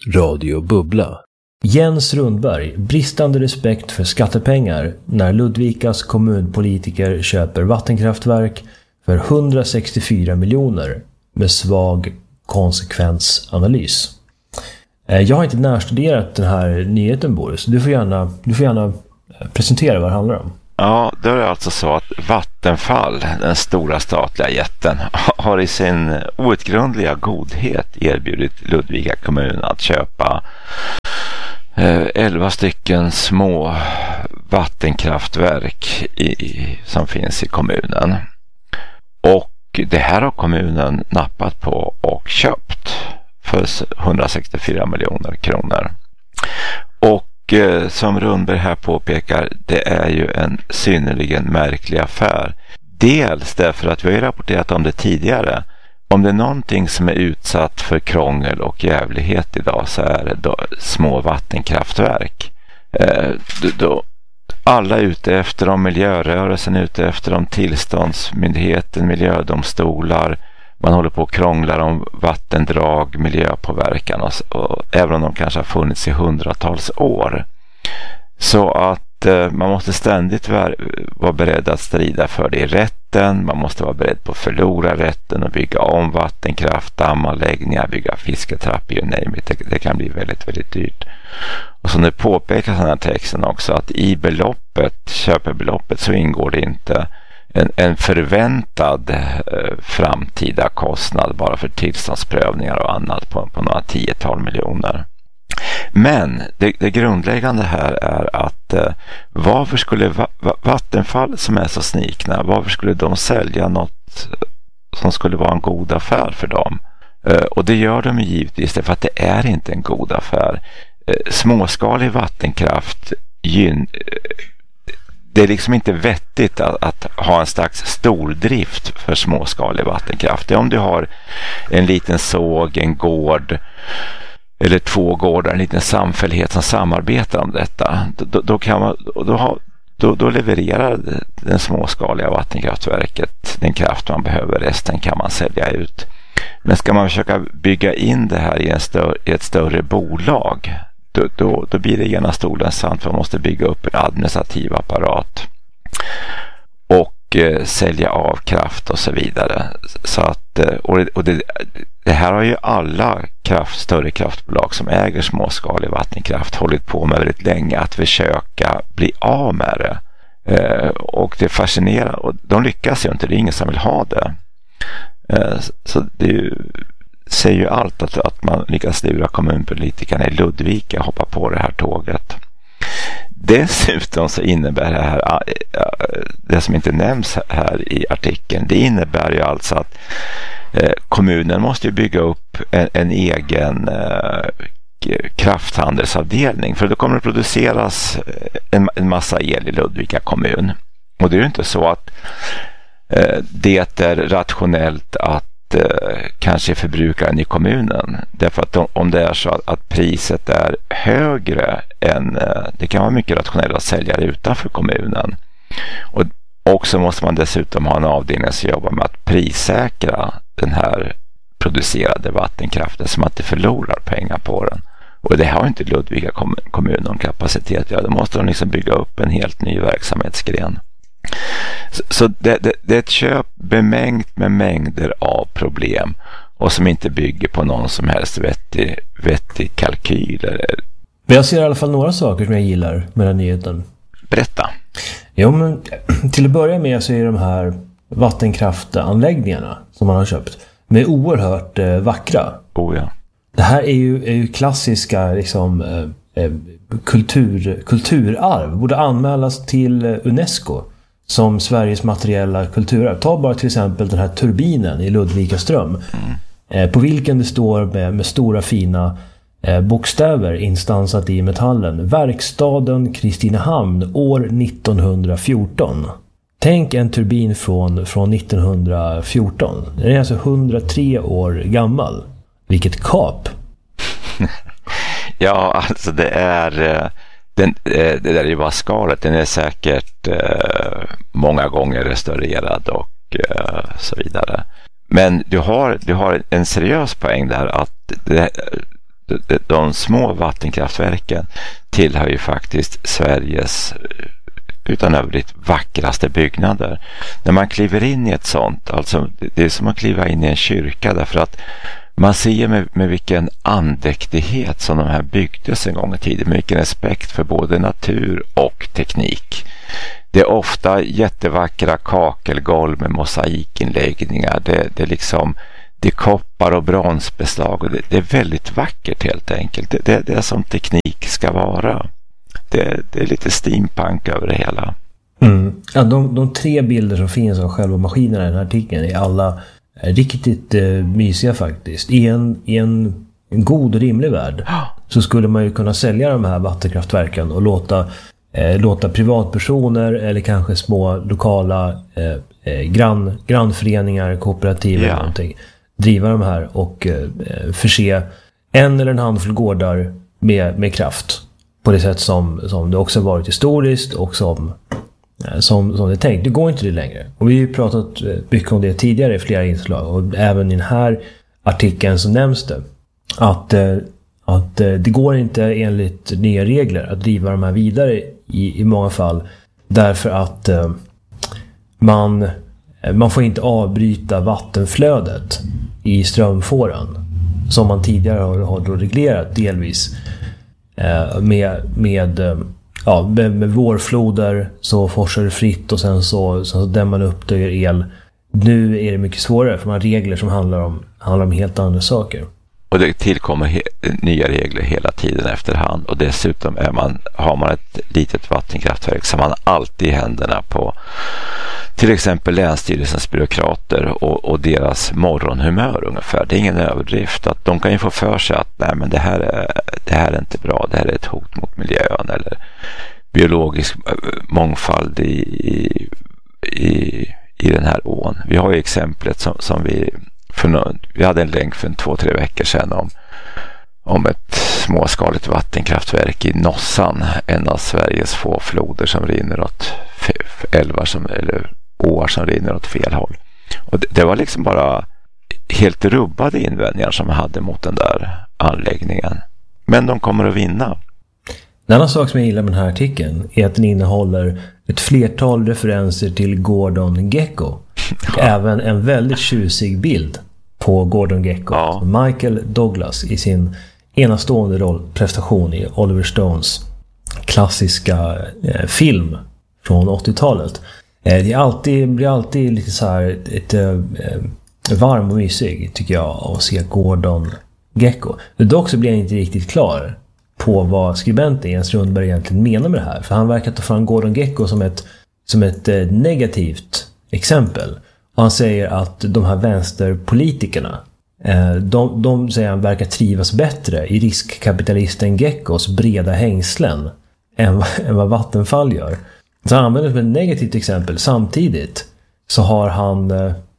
Radio Bubbla. Jens Rundberg, bristande respekt för skattepengar när Ludvikas kommunpolitiker köper vattenkraftverk för 164 miljoner med svag konsekvensanalys. Jag har inte närstuderat den här nyheten, Boris. Du får gärna presentera vad det handlar om. Ja, det är alltså så att Vattenfall, den stora statliga jätten, har i sin outgrundliga godhet erbjudit Ludvika kommun att köpa 11 stycken små vattenkraftverk som finns i kommunen. Och det här har kommunen nappat på och köpt för 164 miljoner kronor. Och som Rundberg här påpekar, det är ju en synnerligen märklig affär. Dels därför att vi har rapporterat om det tidigare. Om det är någonting som är utsatt för krångel och jävlighet idag så är det då små vattenkraftverk. Alla är ute efter dem, miljörörelsen är ute efter dem, tillståndsmyndigheten, miljödomstolar. Man håller på att krångla om vattendrag, miljöpåverkan och även om de kanske har funnits i hundratals år. Så att man måste ständigt vara beredd att strida för det i rätten. Man måste vara beredd på att förlora rätten och bygga om vattenkraft, dammanläggningar, bygga fisketrappor, you name it. Det kan bli väldigt, väldigt dyrt. Och som det påpekas i den här texten också att i köpebeloppet så ingår det inte en förväntad framtida kostnad bara för tillståndsprövningar och annat på några 10-tal miljoner. Men det grundläggande här är att varför skulle Vattenfall som är så snikna, varför skulle de sälja något som skulle vara en god affär för dem? Och det gör de givetvis därför att det är inte en god affär. Småskalig vattenkraft det är liksom inte vettigt att ha en slags stordrift för småskalig vattenkraft. Det är om du har en liten såg, en gård eller 2 gårdar, en liten samfällighet som samarbetar om detta. Då levererar den småskaliga vattenkraftverket den kraft man behöver, resten kan man sälja ut. Men ska man försöka bygga in det här i ett större bolag, då blir det genast olönsamt för man måste bygga upp en administrativ apparat och sälja av kraft och så vidare. Så att, och det här har ju alla större kraftbolag som äger småskalig vattenkraft hållit på med väldigt länge att försöka bli av med det. Och det är fascinerande och de lyckas ju inte, det är ingen som vill ha det. Så det säger ju allt att man lyckas lura kommunpolitikerna i Ludvika hoppa på det här tåget. Dessutom så innebär det här, det som inte nämns här i artikeln, det innebär ju alltså att kommunen måste ju bygga upp en egen krafthandelsavdelning, för då kommer det produceras en massa el i Ludvika kommun. Och det är ju inte så att det är rationellt att kanske förbrukaren i kommunen. Därför att om det är så att priset är högre än, det kan vara mycket rationellt att sälja det utanför kommunen. Och också måste man dessutom ha en avdelning som jobbar med att prissäkra den här producerade vattenkraften så att man inte förlorar pengar på den. Och det har inte Ludvika kommun någon kapacitet. Ja, då måste de liksom bygga upp en helt ny verksamhetsgren. Så det är ett köp bemängt med mängder av problem och som inte bygger på någon som helst vettig kalkyl. Men jag ser i alla fall några saker som jag gillar med den nyheten. Berätta. Jo, men till att börja med så är de här vattenkraftanläggningarna som man har köpt med oerhört vackra. Oh ja. Det här är ju klassiska liksom, kulturarv. Borde anmälas till UNESCO som Sveriges materiella kulturarv. Ta bara till exempel den här turbinen i Ludvika ström. På vilken det står med stora fina bokstäver instansat i metallen. Verkstaden Kristinehamn år 1914. Tänk en turbin från 1914. Den är alltså 103 år gammal. Vilket kap! Ja, alltså det där är ju bara skalet. Den är säkert många gånger restaurerad och så vidare. Men du har en seriös poäng där att de små vattenkraftverken tillhör ju faktiskt Sveriges utan övrigt vackraste byggnader. När man kliver in i ett sånt, alltså det är som att kliva in i en kyrka, därför att man ser med vilken andäktighet som de här byggdes en gång i tiden, med vilken respekt för både natur och teknik. Det är ofta jättevackra kakelgolv med mosaikinläggningar. Det är koppar och bronsbeslag, och det är väldigt vackert helt enkelt. Det är som teknik ska vara. Det är lite steampunk över det hela. Ja, de 3 bilder som finns av själva maskinerna i den här artikeln är alla riktigt mysiga faktiskt. I en god och rimlig värld så skulle man ju kunna sälja de här vattenkraftverken och låta privatpersoner eller kanske små lokala grannföreningar, kooperativ eller någonting driva de här och förse en eller en handfull gårdar med kraft på det sätt som det också varit historiskt och som det är tänkt. Det går inte det längre. Och vi har ju pratat mycket om det tidigare i flera inslag, och även i den här artikeln så nämns det att det går inte enligt nya regler att driva de här vidare i många fall, därför att man får inte avbryta vattenflödet i strömfåran som man tidigare har reglerat delvis med vårfloder, så forsar det fritt och sen så dämmer man upp det och gör el. Nu är det mycket svårare för man har regler som handlar om helt andra saker. Och det tillkommer nya regler hela tiden efterhand, och dessutom har man ett litet vattenkraftverk som man alltid i händerna på till exempel länsstyrelsens byråkrater och deras morgonhumör ungefär. Det är ingen överdrift att de kan ju få för sig att nej, men det här är inte bra, det här är ett hot mot miljön eller biologisk mångfald i den här ån. Vi har ju exemplet som vi hade en länk för 2-3 veckor sedan om ett småskaligt vattenkraftverk i Nossan, en av Sveriges få floder som rinner åt eller åar som rinner åt fel håll. Och det var liksom bara helt rubbade invändningar som man hade mot den där anläggningen. Men de kommer att vinna. En annan sak som jag gillar med den här artikeln är att den innehåller ett flertal referenser till Gordon Gekko. Och även en väldigt tjusig bild på Gordon Gekko. Ja. Michael Douglas i sin enastående rollprestation i Oliver Stones klassiska film från 80-talet. Det blir alltid lite så här varm och mysig tycker jag att se Gordon Gekko. Dock så blir jag inte riktigt klar på vad skribenten Jens Rundberg egentligen menar med det här. För han verkar ta fram Gordon Gekko som ett negativt exempel. Och han säger att de här vänsterpolitikerna de säger han verkar trivas bättre i riskkapitalisten Geckos breda hängslen än vad Vattenfall gör. Så han använder det som ett negativt exempel. Samtidigt så har han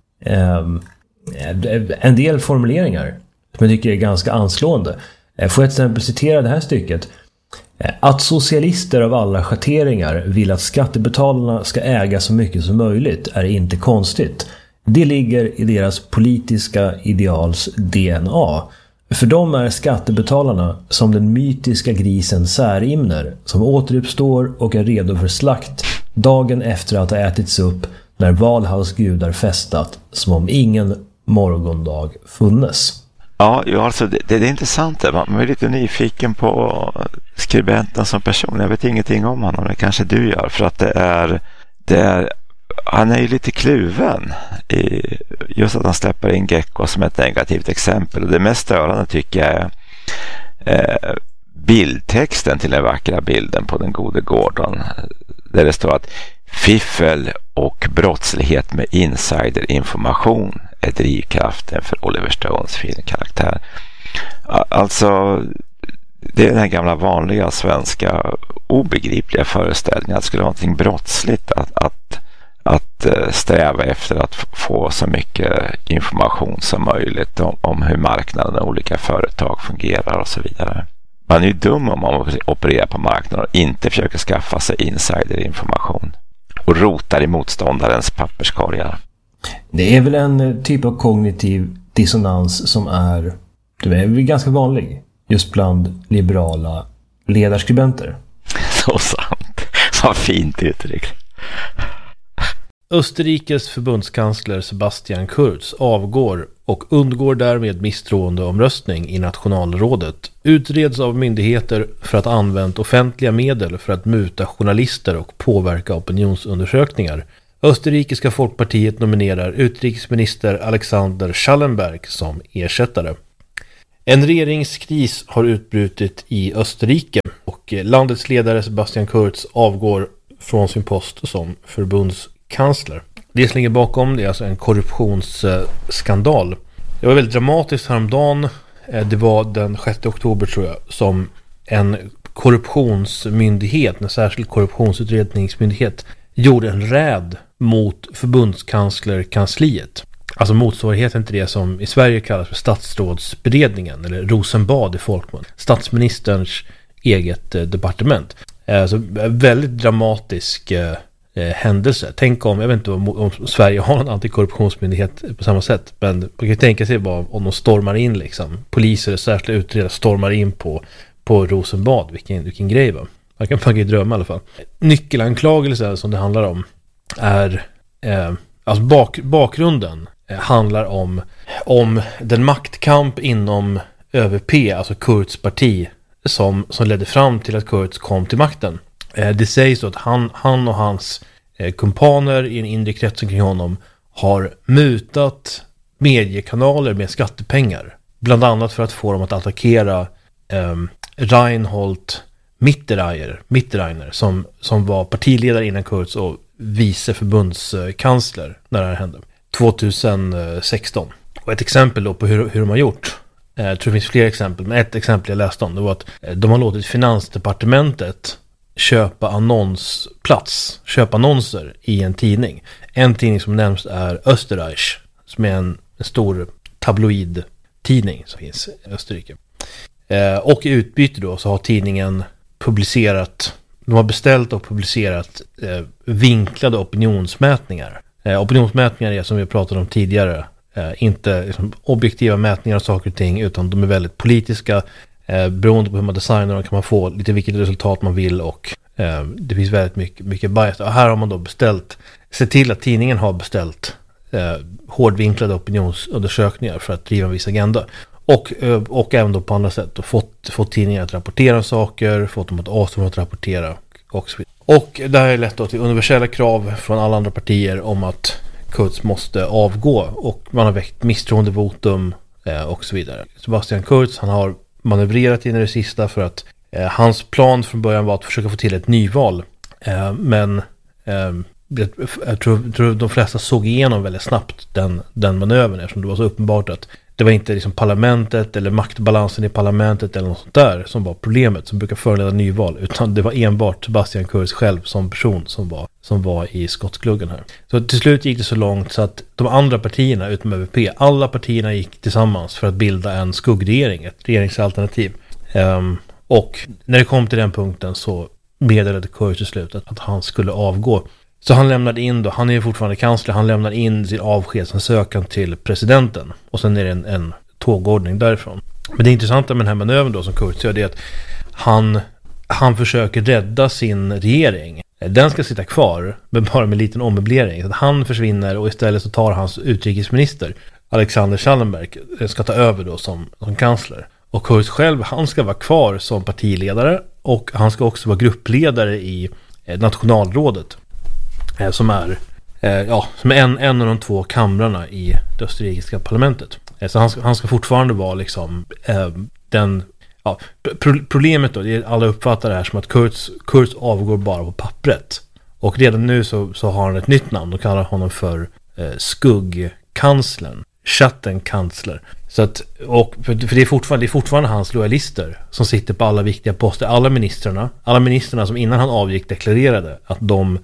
en del formuleringar som jag tycker är ganska anslående. Får jag till exempel citera det här stycket. Att socialister av alla schatteringar vill att skattebetalarna ska äga så mycket som möjligt är inte konstigt. Det ligger i deras politiska ideals DNA. För dem är skattebetalarna som den mytiska grisen Särimner som återuppstår och är redo för slakt dagen efter att ha ätits upp när Valhalls gudar festat som om ingen morgondag funnes. Ja, alltså det är intressant. Man är lite nyfiken på skribenten som person. Jag vet ingenting om honom, det kanske du gör. För att han är ju lite kluven i just att han släpper in Gekko som ett negativt exempel. Och det mest störande tycker jag är bildtexten till den vackra bilden på den gode Gordon. Där det står att fiffel och brottslighet med insiderinformation är drivkraften för Oliver Stones filmkaraktär. Alltså det är den här gamla vanliga svenska obegripliga föreställningen att det skulle vara någonting brottsligt att sträva efter att få så mycket information som möjligt om hur marknaden och olika företag fungerar och så vidare. Man är ju dum om man opererar på marknaden och inte försöker skaffa sig insiderinformation och rotar i motståndarens papperskorgar. Det är väl en typ av kognitiv dissonans som är ganska vanlig just bland liberala ledarskribenter. Så sant. Vad fint uttryck. Österrikes förbundskansler Sebastian Kurz avgår och undgår därmed misstroendeomröstning i nationalrådet. Utreds av myndigheter för att ha använt offentliga medel för att muta journalister och påverka opinionsundersökningar. Österrikiska folkpartiet nominerar utrikesminister Alexander Schallenberg som ersättare. En regeringskris har utbrutit i Österrike och landets ledare Sebastian Kurz avgår från sin post som förbundskansler. Det som ligger bakom det är alltså en korruptionsskandal. Det var väldigt dramatiskt häromdagen. Det var den 6 oktober tror jag som en korruptionsmyndighet, en särskild korruptionsutredningsmyndighet gjorde en räd mot förbundskanslerkansliet. Alltså motsvarigheten till det som i Sverige kallas för statsrådsberedningen eller Rosenbad i folkmun. Statsministerns eget departement. Så väldigt dramatisk händelse. Tänk om, jag vet inte om Sverige har någon antikorruptionsmyndighet på samma sätt, men man kan ju tänka sig bara om de stormar in liksom. Poliser och särskilda utredare stormar in på Rosenbad. Vilken grej va? Man kan ju drömma i alla fall. Nyckelanklagelsen som det handlar om är alltså bakgrunden handlar om den maktkamp inom ÖVP, alltså Kurz parti, som ledde fram till att Kurz kom till makten. Det sägs att han och hans kumpaner i en inre kretsen kring honom har mutat mediekanaler med skattepengar. Bland annat för att få dem att attackera Reinhold Mitterrheiner som var partiledare innan Kurz och vice förbundskansler när det här hände 2016. Och ett exempel då på hur de har gjort. Jag tror det finns fler exempel, men ett exempel jag läste om det var att de har låtit Finansdepartementet köpa annonser i en tidning. En tidning som nämns är Österreich, som är en stor tabloidtidning som finns i Österrike. Och i utbyte då så har tidningen de har beställt och publicerat vinklade opinionsmätningar. Opinionsmätningar är som vi pratade om tidigare, inte liksom objektiva mätningar av saker och ting, utan de är väldigt politiska. Beroende på hur man designar dem kan man få lite vilket resultat man vill och det finns väldigt mycket bias. Och här har man då sett till att tidningen har beställt hårdvinklade opinionsundersökningar för att driva en viss agenda. Och även då på andra sätt och fått tidningar att rapportera saker, fått dem att avstå från att rapportera och så vidare. Och det här är lätt då till universella krav från alla andra partier om att Kurz måste avgå och man har väckt misstroendevotum och så vidare. Sebastian Kurz, han har manövrerat in i det sista för att hans plan från början var att försöka få till ett nyval. Men jag tror de flesta såg igenom väldigt snabbt den manövern eftersom det var så uppenbart att det var inte liksom parlamentet eller maktbalansen i parlamentet eller något sånt där som var problemet som brukar föreleda nyval, utan det var enbart Sebastian Kurz själv som person som var i skottgluggen här. Så till slut gick det så långt så att de andra partierna utom ÖVP, alla partierna gick tillsammans för att bilda en skuggregering, ett regeringsalternativ. Och när det kom till den punkten så meddelade Kurz i slutet att han skulle avgå. Så han lämnade in då, han är ju fortfarande kansler, han lämnar in sin avskedsansökan till presidenten. Och sen är det en tågordning därifrån. Men det intressanta med den här manövern då som Kurz gör, det är att han försöker rädda sin regering. Den ska sitta kvar, men bara med en liten ommöblering. Så han försvinner och istället så tar hans utrikesminister Alexander Schallenberg ska ta över då som kansler. Och Kurz själv, han ska vara kvar som partiledare och han ska också vara gruppledare i nationalrådet. Som är en av de två kamrarna i det österrikiska parlamentet. Så han ska fortfarande vara liksom problemet då, det är alla uppfattar det här som att Kurz avgår bara på pappret. Och redan nu så har han ett nytt namn. De kallar honom för skuggkanslern, Schattenkansler. Så att, för det är fortfarande hans lojalister som sitter på alla viktiga poster. Alla ministrarna som innan han avgick deklarerade att de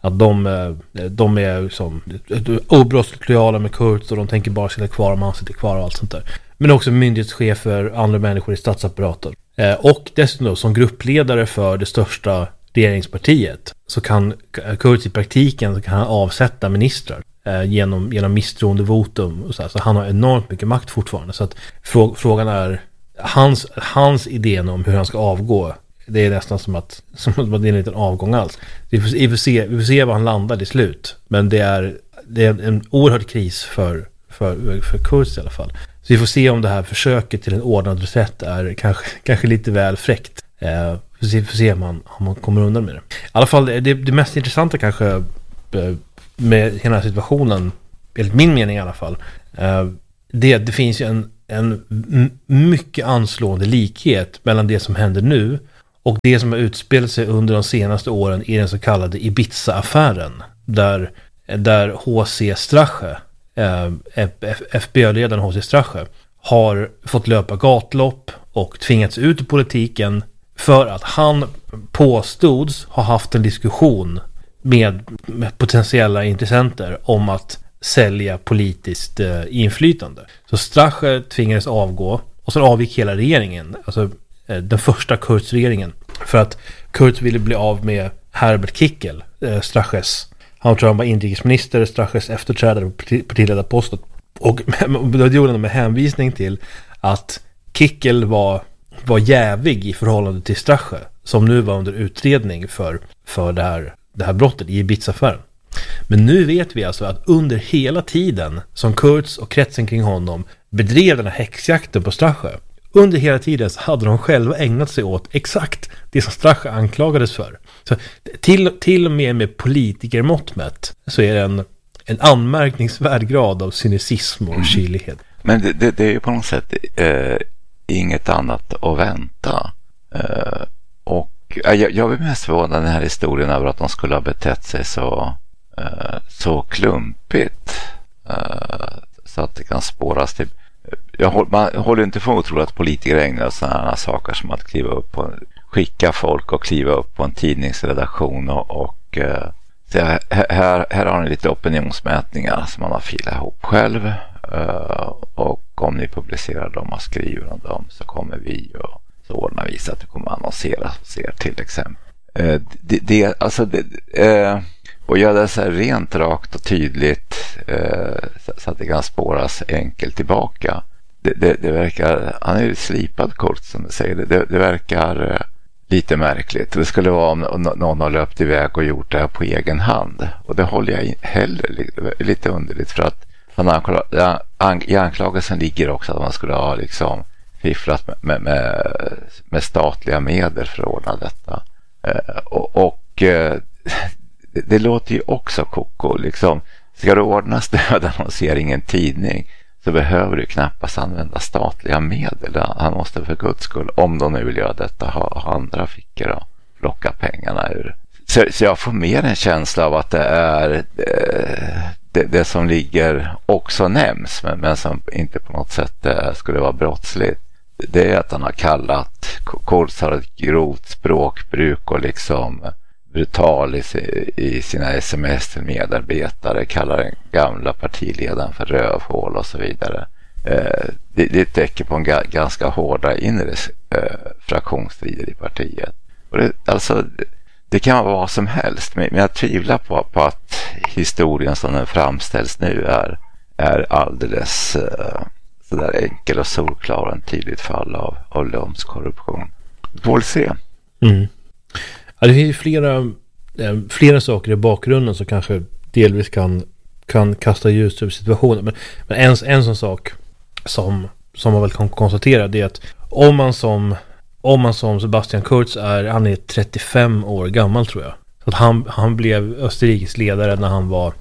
är som obrottsligt lojala med Kurz och de tänker bara sitta kvar om han sitter kvar och allt sånt där. Men också myndighetschefer, andra människor i statsapparaten. Och dessutom som gruppledare för det största regeringspartiet så kan Kurz i praktiken så kan han avsätta ministrar genom misstroendevotum och så han har enormt mycket makt fortfarande. Så att frågan är hans idén om hur han ska avgå, det är nästan som att det är en liten avgång alls. Vi får se var han landar i slut. Men det är en oerhörd kris för Kurz i alla fall. Så vi får se om det här försöket till en ordnad reträtt är kanske lite väl fräckt. Vi får se om man kommer undan med det. I alla fall, det mest intressanta kanske med hela situationen, enligt min mening i alla fall, det finns ju en mycket anslående likhet mellan det som händer nu och det som har utspelat sig under de senaste åren i den så kallade Ibiza-affären, där H.C. Strache, FBÖ-ledaren H.C. Strache, har fått löpa gatlopp och tvingats ut i politiken för att han påstods ha haft en diskussion med potentiella intressenter om att sälja politiskt inflytande. Så Strache tvingades avgå och så avgick hela regeringen, alltså den första Kurz-regeringen, för att Kurz ville bli av med Herbert Kickl, Straches. Han tror han var inrikesminister, Straches efterträdare på partiledarposten. Och då gjorde han med hänvisning till att Kickl var jävig i förhållande till Strache, som nu var under utredning för det här brottet i Ibiza-affären. Men nu vet vi alltså att under hela tiden som Kurz och kretsen kring honom bedrev den här häxjakten på Strache, under hela tiden så hade de själva ägnat sig åt exakt det som Strache anklagades för. Så till och med politikermått mätt så är det en anmärkningsvärd grad av cynism och kylighet. Men det är ju på något sätt inget annat att vänta. Och jag vill mest förvåna den här historien över att de skulle ha betett sig så klumpigt så att det kan spåras till. Man håller inte för att tro att politiker ägnar sådana saker som att skicka folk och kliva upp på en tidningsredaktion och så här har ni lite opinionsmätningar som man har filat ihop själv, och om ni publicerar dem och skriver om dem så kommer vi och så ordnar vi så att det kommer annonseras hos er till exempel. Och göra det så här rent, rakt och tydligt så att det kan spåras enkelt tillbaka. Det verkar, han är ju slipad kort som du säger, det verkar lite märkligt. Det skulle vara om någon har löpt iväg och gjort det här på egen hand. Och det håller jag heller lite underligt, för att i anklagelsen ligger också att man skulle ha liksom fifflat med statliga medel för att ordna detta. Det låter ju också koko. Liksom, ska du ordna stödannonsering i en tidning så behöver du knappast använda statliga medel. Han måste för guds skull, om de nu vill göra detta, ha andra fickor och plocka pengarna ur. Så jag får mer en känsla av att det är det som ligger också nämns, men som inte på något sätt skulle vara brottsligt. Det är att han har kallat Kurz har ett grovt språkbruk och liksom brutal i sina sms till medarbetare, kallar den gamla partiledaren för rövhål och så vidare. Det är ett tecken på en ganska hårda inre fraktionsstrider i partiet. Och det kan vara vad som helst, men jag tvivlar på att historien som den framställs nu är alldeles sådär enkel och solklar och en tydligt fall av Lums korruption. Vi får väl se. Mm. Ja, det finns flera saker i bakgrunden som kanske delvis kan kasta ljus över situationen. Men en sån sak som man väl kan konstatera, det är att om man som Sebastian Kurz han är 35 år gammal, tror jag. Så att han blev Österrikes ledare när han var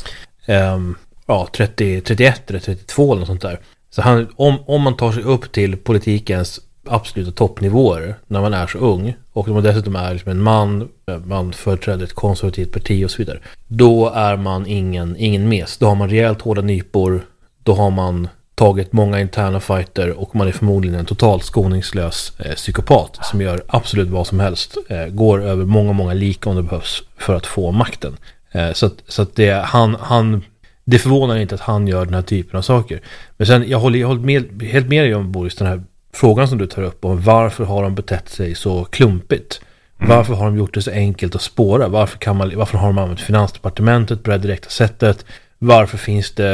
31 eller 32 eller något sånt där. Så om man tar sig upp till politikens absoluta toppnivåer när man är så ung, och man dessutom är liksom en man företräder ett konservativt parti och så vidare, då är man ingen mes. Då har man rejält hårda nypor, då har man tagit många interna fighter, och man är förmodligen en totalt skoningslös psykopat som gör absolut vad som helst, går över många lik om det behövs för att få makten. Så att det förvånar inte att han gör den här typen av saker. Men sen, jag håller helt med dig om, Boris, den här frågan som du tar upp om varför har de betett sig så klumpigt? Varför har de gjort det så enkelt att spåra? Varför har de använt Finansdepartementet på det direkta sättet? Varför finns det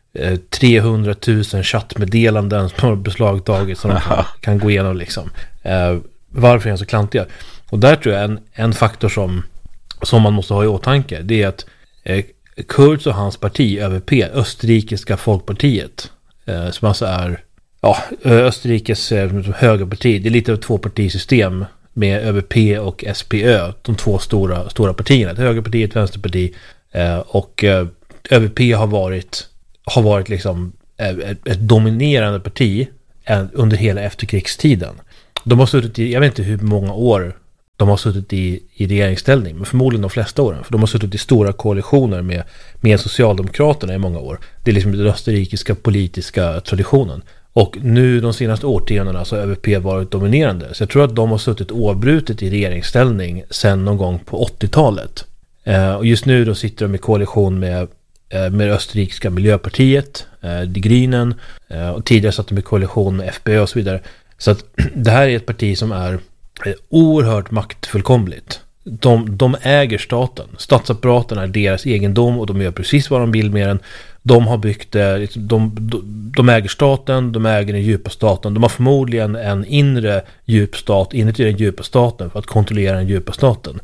300 000 chattmeddelanden som har beslagtagits som de kan gå igenom liksom. Varför är de så klantiga? Och där tror jag en faktor som man måste ha i åtanke, det är att Kurz och hans parti, ÖVP, Österrikiska folkpartiet, som alltså är Österrikes högerparti, det är lite av ett tvåpartisystem med ÖVP och SPÖ, de två stora partierna, ett högerparti, ett vänsterparti, och ÖVP har varit liksom ett dominerande parti under hela efterkrigstiden. De har suttit i, jag vet inte hur många år de har suttit i regeringsställning, men förmodligen de flesta åren, för de har suttit i stora koalitioner med Socialdemokraterna i många år. Det är liksom den österrikiska politiska traditionen. Och nu de senaste årtiondena så har ÖVP varit dominerande. Så jag tror att de har suttit oavbrutet i regeringsställning sedan någon gång på 80-talet. Och just nu då sitter de i koalition med Österrikiska miljöpartiet, Die Grünen, och tidigare satt de i koalition med FPÖ och så vidare. Så att det här är ett parti som är oerhört maktfullkomligt. De äger staten. Statsapparaten är deras egendom och de gör precis vad de vill med den. De har byggt, de äger staten, de äger den djupa staten. De har förmodligen en inre djupstat inuti den djupa staten för att kontrollera den djupa staten.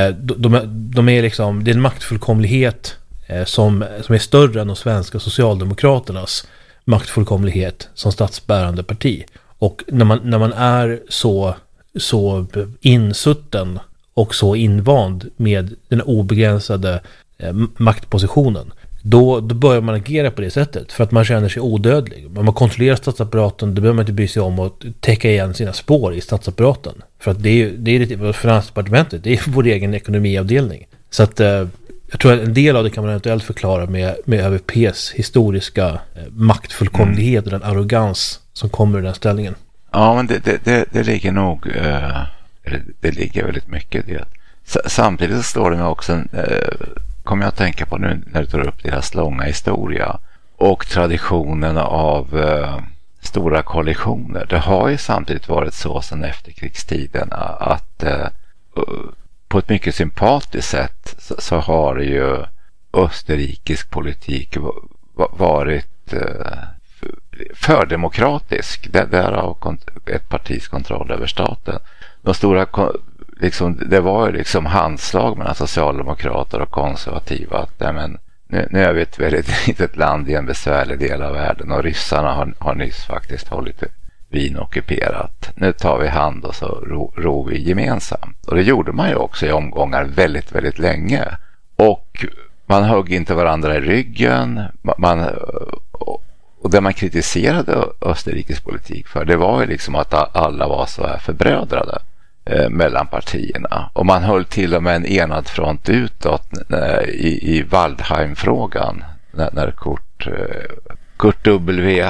De är liksom, det är en maktfullkomlighet som är större än de svenska socialdemokraternas maktfullkomlighet som statsbärande parti. Och när man är så insutten och så invand med den obegränsade maktpositionen, då börjar man agera på det sättet för att man känner sig odödlig. Om man kontrollerar statsapparaten, då behöver man inte bry sig om att täcka igen sina spår i statsapparaten. För att det är Finansdepartementet, det är vår egen ekonomiavdelning. Så att jag tror att en del av det kan man eventuellt förklara med ÖVPs historiska maktfullkomlighet och den arrogans som kommer ur den ställningen. Ja, men det ligger nog, det ligger väldigt mycket i det. Samtidigt så står det mig också, kommer jag att tänka på nu när du tar upp deras långa historia och traditionen av stora koalitioner. Det har ju samtidigt varit så sedan efterkrigstiden att på ett mycket sympatiskt sätt så har ju österrikisk politik varit för demokratisk. Därav ett partis kontroll över staten. De stora, liksom, det var ju liksom handslag mellan socialdemokrater och konservativa. Att, men, nu är vi ett väldigt litet land i en besvärlig del av världen och ryssarna har nyss faktiskt hållit Wien ockuperat. Nu tar vi hand och så ror vi gemensamt. Och det gjorde man ju också i omgångar väldigt, väldigt länge. Och man högg inte varandra i ryggen. Och det man kritiserade Österrikes politik för, det var ju liksom att alla var så här förbrödrade mellan partierna. Och man höll till och med en enad front utåt i Waldheim-frågan när Kurt W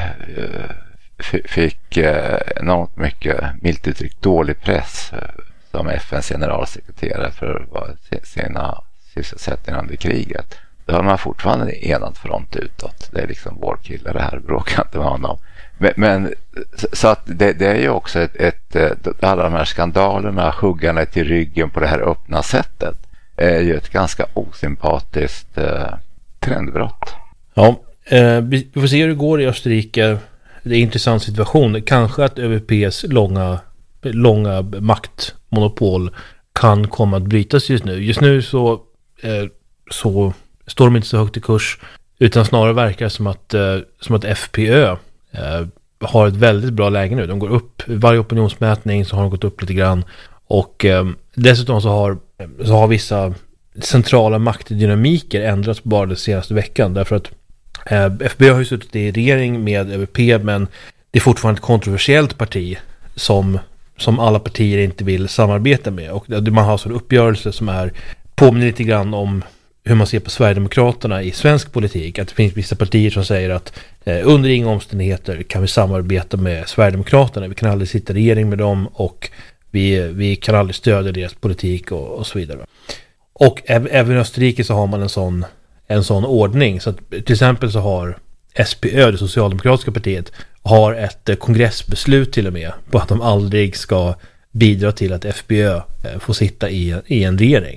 fick enormt mycket, milt uttryckt, dålig press som FNs generalsekreterare för sina sysselsättningar under kriget. Då har man fortfarande en enad front utåt. Det är liksom vår kille, det här bråkar inte med honom. Men så att det är ju också alla de här skandalerna, huggarna till ryggen på det här öppna sättet är ju ett ganska osympatiskt trendbrott. Ja, vi får se hur det går i Österrike. Det är en intressant situation. Kanske att ÖVPs långa maktmonopol kan komma att brytas just nu. Just nu så står de inte så högt i kurs, utan snarare verkar som att FPÖ har ett väldigt bra läge nu. De går upp, varje opinionsmätning så har de gått upp lite grann, och dessutom så har vissa centrala maktdynamiker ändrats bara den senaste veckan, därför att FPÖ har ju suttit i regering med ÖVP, men det är fortfarande ett kontroversiellt parti som alla partier inte vill samarbeta med, och man har så en uppgörelse som påminner lite grann om hur man ser på Sverigedemokraterna i svensk politik, att det finns vissa partier som säger att under inga omständigheter kan vi samarbeta med Sverigedemokraterna, vi kan aldrig sitta i regering med dem, och vi kan aldrig stödja deras politik och så vidare. Och även i Österrike så har man en sån ordning, så att till exempel så har SPÖ, det socialdemokratiska partiet, har ett kongressbeslut till och med på att de aldrig ska bidra till att FPÖ får sitta i en regering.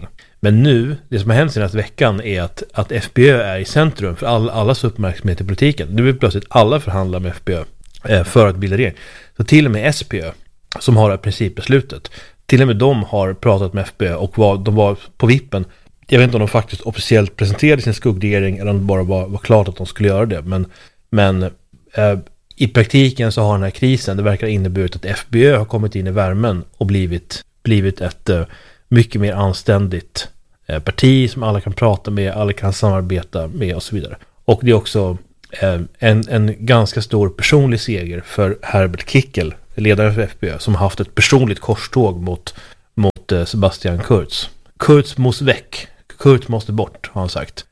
Men nu, det som har hänt senaste veckan är att FPÖ är i centrum för allas uppmärksamhet i politiken. Nu vill plötsligt alla förhandla med FPÖ för att bilda regering. Så till och med SPÖ, som har det principbeslutet, till och med de har pratat med FPÖ och de var på vippen. Jag vet inte om de faktiskt officiellt presenterade sin skuggregering eller om det bara var klart att de skulle göra det. Men i praktiken så har den här krisen, det verkar inneburit att FPÖ har kommit in i värmen och blivit ett mycket mer anständigt parti som alla kan prata med, alla kan samarbeta med och så vidare. Och det är också en ganska stor personlig seger för Herbert Kickl, ledaren för FPÖ, som har haft ett personligt korståg mot Sebastian Kurz. Kurz muss weg. Kurz måste bort, har han sagt.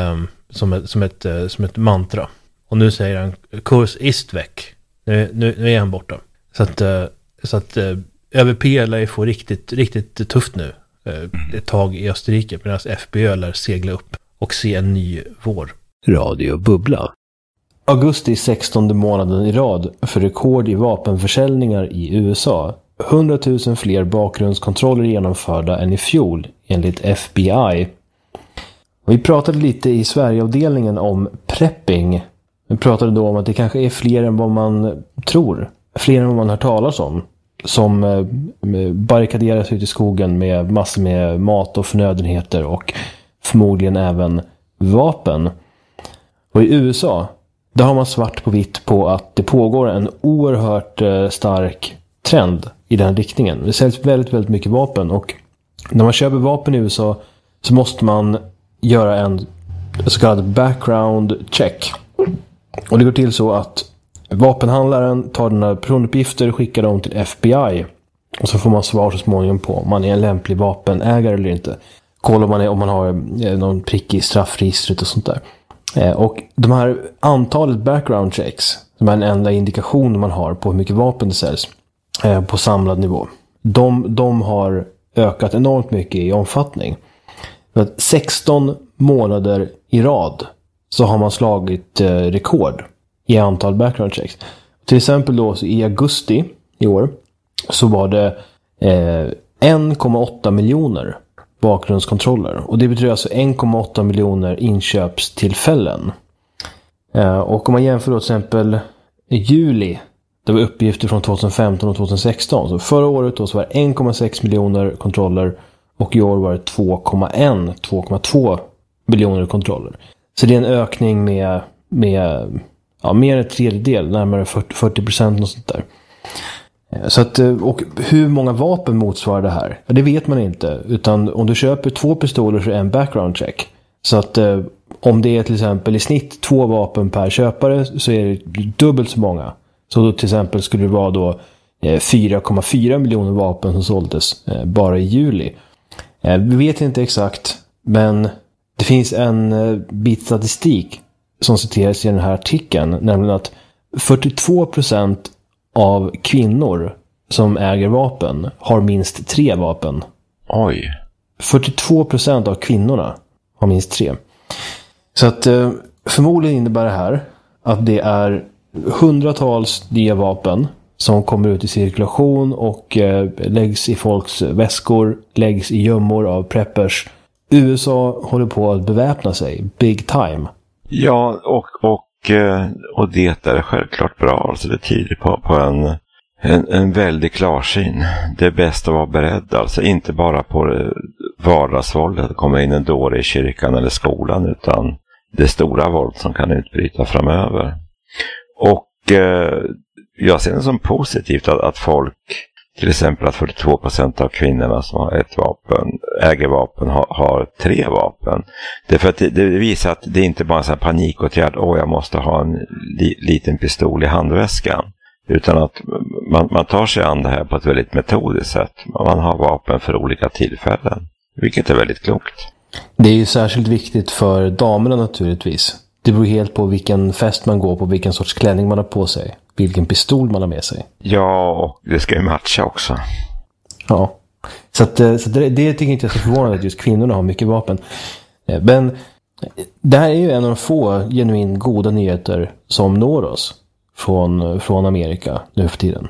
Som ett mantra. Och nu säger han Kurz ist weg. Nu är han borta. Så att ÖVP lär få riktigt tufft nu. Ett tag i Österrike, medan FPÖ lär segla upp och se en ny vår. Radio Bubbla. Augusti 16:e månaden i rad för rekord i vapenförsäljningar i USA. 100 000 fler bakgrundskontroller genomförda än i fjol, enligt FBI. Vi pratade lite i Sverigeavdelningen om prepping. Vi pratade då om att det kanske är fler än vad man tror. Fler än vad man har talas om. Som barrikaderas ut i skogen med massor med mat och förnödenheter och förmodligen även vapen. Och i USA, där har man svart på vitt på att det pågår en oerhört stark trend i den riktningen. Det säljs väldigt, väldigt mycket vapen, och när man köper vapen i USA så måste man göra en så kallad background check. Och det går till så att vapenhandlaren tar dina personuppgifter och skickar dem till FBI. Och så får man svar så småningom på om man är en lämplig vapenägare eller inte. Kollar om man har någon prick i straffregistret och sånt där. Och de här antalet background checks, som är en enda indikation man har på hur mycket vapen det säljs på samlad nivå, de har ökat enormt mycket i omfattning. 16 månader i rad så har man slagit rekord i antal background checks. Till exempel då så i augusti i år så var det 1,8 miljoner bakgrundskontroller. Och det betyder alltså 1,8 miljoner inköpstillfällen. Och om man jämför då till exempel i juli, det var uppgifter från 2015 och 2016. Så förra året då så var det 1,6 miljoner kontroller och i år var det 2,2 miljoner kontroller. Så det är en ökning med mer än en tredjedel, närmare 40% och sånt där. Så att, och hur många vapen motsvarar det här? Det vet man inte, utan om du köper 2 pistoler så är en background check. Så att om det är till exempel i snitt 2 vapen per köpare så är det dubbelt så många. Så då till exempel skulle det vara då 4,4 miljoner vapen som såldes bara i juli. Vi vet inte exakt, men det finns en bit statistik som citeras i den här artikeln, nämligen att 42% av kvinnor som äger vapen har minst 3 vapen. Oj. 42% av kvinnorna har minst 3. Så att förmodligen innebär det här att det är hundratals nya vapen som kommer ut i cirkulation och läggs i folks väskor, läggs i gömmor av preppers. USA håller på att beväpna sig big time. Ja, och det är självklart bra. Alltså det tyder på en väldig klarsyn. Det är bäst att vara beredd. Alltså inte bara på det vardagsvåldet, att komma in en dåre i kyrkan eller skolan, utan det stora våld som kan utbryta framöver. Och jag ser det som positivt att folk, till exempel att 42% av kvinnorna som har ett vapen, äger vapen, har 3 vapen. Det är för att det visar att det inte bara är en sån här panikåtgärd, jag måste ha en liten pistol i handväskan. Utan att man tar sig an det här på ett väldigt metodiskt sätt. Man har vapen för olika tillfällen, vilket är väldigt klokt. Det är ju särskilt viktigt för damerna naturligtvis. Det beror helt på vilken fest man går på, vilken sorts klänning man har på sig, vilken pistol man har med sig. Ja, och det ska ju matcha också. Ja, så det tycker inte jag är så förvånande att just kvinnorna har mycket vapen. Men det här är ju en av de få genuint goda nyheter som når oss från Amerika nu för tiden.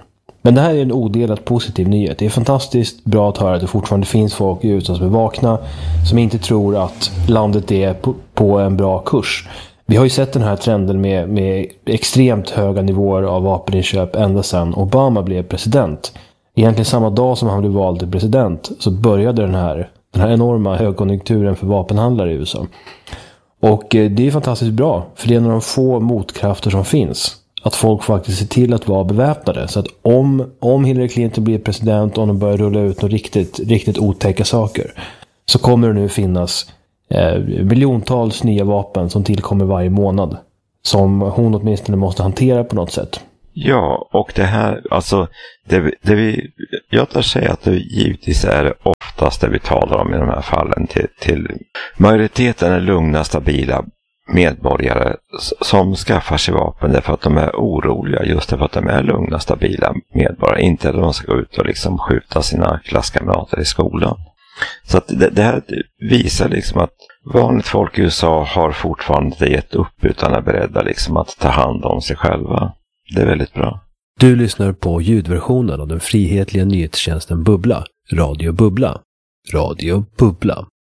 Men det här är en odelat positiv nyhet. Det är fantastiskt bra att höra att det fortfarande finns folk i USA som är vakna, som inte tror att landet är på en bra kurs. Vi har ju sett den här trenden med extremt höga nivåer av vapeninköp ända sedan Obama blev president. Egentligen samma dag som han blev vald till president så började den här enorma högkonjunkturen för vapenhandlare i USA. Och det är fantastiskt bra, för det är en av de få motkrafter som finns. Att folk faktiskt ser till att vara beväpnade. Så att om Hillary Clinton blir president och om de börjar rulla ut några riktigt otäcka saker, så kommer det nu finnas miljontals nya vapen som tillkommer varje månad. Som hon åtminstone måste hantera på något sätt. Ja, och det här, alltså, jag tar säga att det givetvis är oftast det vi talar om i de här fallen till majoriteten är lugna, stabila medborgare som skaffar sig vapen därför att de är oroliga, just därför att de är lugna, stabila medborgare, inte att de ska gå ut och liksom skjuta sina klasskamrater i skolan. Så att det här visar liksom att vanligt folk i USA har fortfarande inte gett upp utan är beredda liksom att ta hand om sig själva. Det är väldigt bra. Du lyssnar på ljudversionen av den frihetliga nyhetstjänsten Bubbla, Radio Bubbla. Radio Bubbla.